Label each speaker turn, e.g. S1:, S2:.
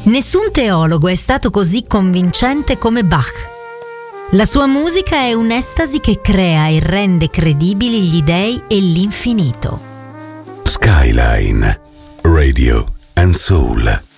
S1: Nessun teologo è stato così convincente come Bach. La sua musica è un'estasi che crea e rende credibili gli dei e l'infinito.
S2: Skyline Radio and Soul.